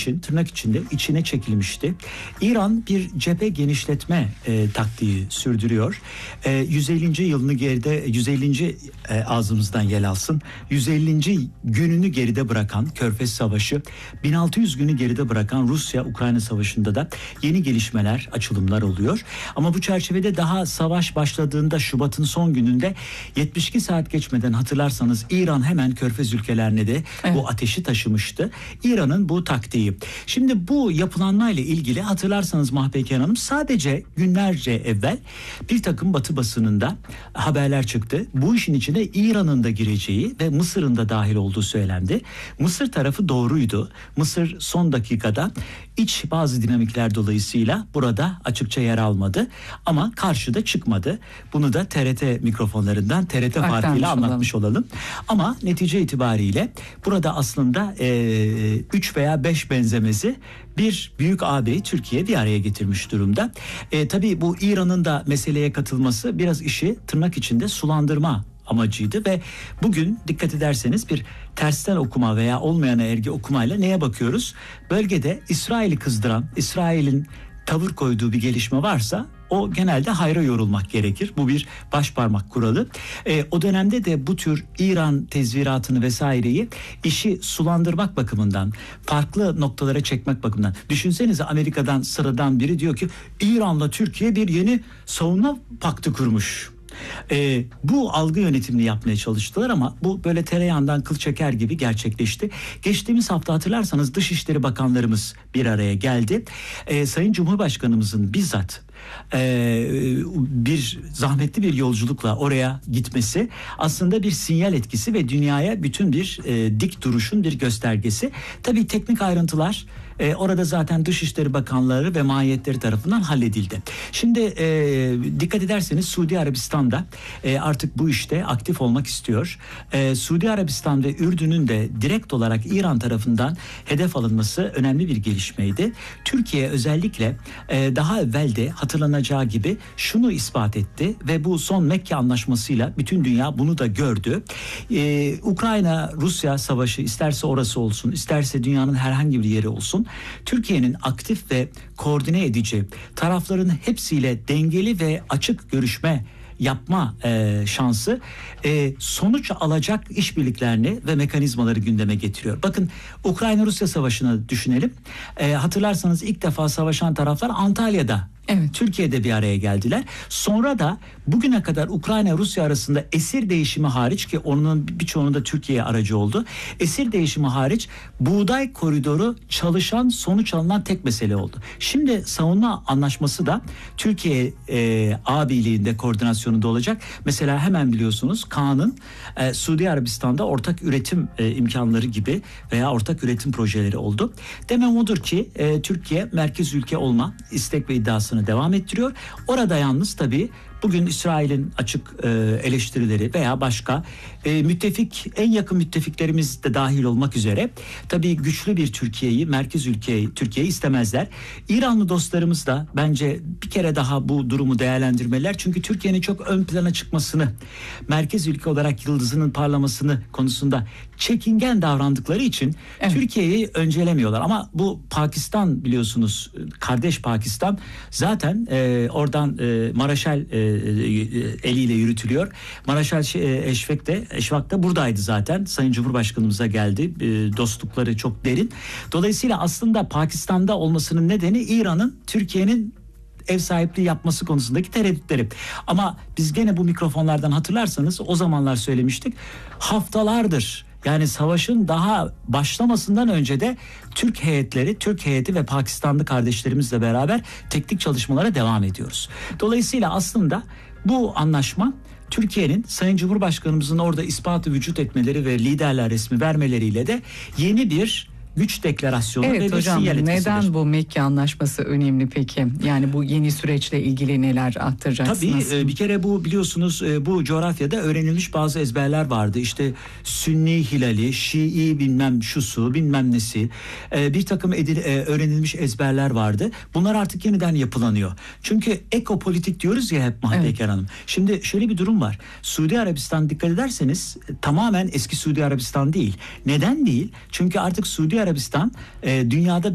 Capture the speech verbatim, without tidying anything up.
işin tırnak içinde içine çekilmişti. İran bir cephe genişletme e, taktiği sürdürüyor. E, yüz ellinci yılını geride, yüz ellinci e, ağzımızdan yel alsın. yüz ellinci gününü geride bırakan Körfez Savaşı, bin altı yüz günü geride bırakan Rusya-Ukrayna Savaşı'nda da yeni gelişmeler, açılımlar oluyor. Ama bu çerçevede daha savaş başladığında Şubat'ın son gününde yetmiş iki saat geçmeden hatırlarsanız İran hemen Körfez ülkelerine de evet. bu ateşi taşımıştı. İran'ın bu taktiği. Şimdi bu yapılanmayla ilgili hatırlarsanız Mahpeyker Hanım sadece günlerce evvel bir takım Batı basınında haberler çıktı. Bu işin içine İran'ın da gireceği ve Mısır'ın da dahil olduğu söylendi. Mısır tarafı doğruydu. Mısır son dakikada iç bazı dinamikler dolayısıyla burada açıkça yer almadı ama karşıda çıkmadı. Bunu da T R T mikrofonlarından T R T farkıyla anlatmış olalım. Ama netice itibariyle burada aslında üç veya beş benzemezi bir büyük ağabeyi Türkiye bir araya getirmiş durumda. E, tabii bu İran'ın da meseleye katılması biraz işi tırnak içinde sulandırma amacıydı ve bugün dikkat ederseniz bir tersten okuma veya olmayana ergi okumayla neye bakıyoruz? Bölgede İsrail'i kızdıran, İsrail'in tavır koyduğu bir gelişme varsa o genelde hayra yorulmak gerekir. Bu bir başparmak kuralı. E, o dönemde de bu tür İran tezviratını vesaireyi işi sulandırmak bakımından, farklı noktalara çekmek bakımından. Düşünsenize Amerika'dan sıradan biri diyor ki İran'la Türkiye bir yeni savunma paktı kurmuş. Ee, bu algı yönetimini yapmaya çalıştılar ama bu böyle tereyağından kıl çeker gibi gerçekleşti. Geçtiğimiz hafta hatırlarsanız Dışişleri Bakanlarımız bir araya geldi. Ee, Sayın Cumhurbaşkanımızın bizzat Ee, bir zahmetli bir yolculukla oraya gitmesi aslında bir sinyal etkisi ve dünyaya bütün bir e, dik duruşun bir göstergesi. Tabii teknik ayrıntılar e, orada zaten Dışişleri Bakanları ve mahiyetleri tarafından halledildi. Şimdi e, dikkat ederseniz Suudi Arabistan'da e, artık bu işte aktif olmak istiyor. E, Suudi Arabistan ve Ürdün'ün de direkt olarak İran tarafından hedef alınması önemli bir gelişmeydi. Türkiye özellikle e, daha evvel de hatırlanacağı gibi şunu ispat etti ve bu son Mekke Anlaşması'yla bütün dünya bunu da gördü. Ee, Ukrayna-Rusya savaşı isterse orası olsun, isterse dünyanın herhangi bir yeri olsun, Türkiye'nin aktif ve koordine edici, tarafların hepsiyle dengeli ve açık görüşme yapma e, şansı e, sonuç alacak işbirliklerini ve mekanizmaları gündeme getiriyor. Bakın Ukrayna-Rusya savaşını düşünelim. E, hatırlarsanız ilk defa savaşan taraflar Antalya'da, evet. Türkiye'de bir araya geldiler. Sonra da bugüne kadar Ukrayna-Rusya arasında esir değişimi hariç, ki onun birçoğunun da Türkiye aracı oldu. Esir değişimi hariç buğday koridoru çalışan, sonuç alınan tek mesele oldu. Şimdi savunma anlaşması da Türkiye e, ağ birliğinde koordinasyonunda olacak. Mesela hemen biliyorsunuz Kaan'ın e, Suudi Arabistan'da ortak üretim e, imkanları gibi veya ortak üretim projeleri oldu. Demem odur ki e, Türkiye merkez ülke olma istek ve iddiasını devam ettiriyor. Orada yalnız tabii bugün İsrail'in açık e, eleştirileri veya başka e, müttefik, en yakın müttefiklerimiz de dahil olmak üzere tabii güçlü bir Türkiye'yi, merkez ülkeyi, Türkiye'yi istemezler. İranlı dostlarımız da bence bir kere daha bu durumu değerlendirmeler. Çünkü Türkiye'nin çok ön plana çıkmasını, merkez ülke olarak yıldızının parlamasını konusunda çekingen davrandıkları için evet. Türkiye'yi öncelemiyorlar. Ama bu Pakistan biliyorsunuz, kardeş Pakistan zaten e, oradan e, Maraşal e, eliyle yürütülüyor. Maraşal Eşvak de, Eşvak da buradaydı zaten. Sayın Cumhurbaşkanımıza geldi. E, dostlukları çok derin. Dolayısıyla aslında Pakistan'da olmasının nedeni İran'ın Türkiye'nin ev sahipliği yapması konusundaki tereddütleri. Ama biz gene bu mikrofonlardan hatırlarsanız o zamanlar söylemiştik. Haftalardır, yani savaşın daha başlamasından önce de Türk heyetleri, Türk heyeti ve Pakistanlı kardeşlerimizle beraber teknik çalışmalara devam ediyoruz. Dolayısıyla aslında bu anlaşma Türkiye'nin Sayın Cumhurbaşkanımızın orada ispatı vücut etmeleri ve liderler resmi vermeleriyle de yeni bir güç deklarasyonu evet, ve bir hocam, sinyal etkisidir. Neden bu Mekke Anlaşması önemli peki? Yani bu yeni süreçle ilgili neler aktaracaksınız? Tabii bir kere bu biliyorsunuz bu coğrafyada öğrenilmiş bazı ezberler vardı. İşte Sünni hilali, Şii bilmem şusu bilmem nesi, bir takım edil, öğrenilmiş ezberler vardı. Bunlar artık yeniden yapılanıyor. Çünkü ekopolitik diyoruz ya hep Mahpeyker evet. Hanım. Şimdi şöyle bir durum var. Suudi Arabistan dikkat ederseniz tamamen eski Suudi Arabistan değil. Neden değil? Çünkü artık Suudi Arabistan e, dünyada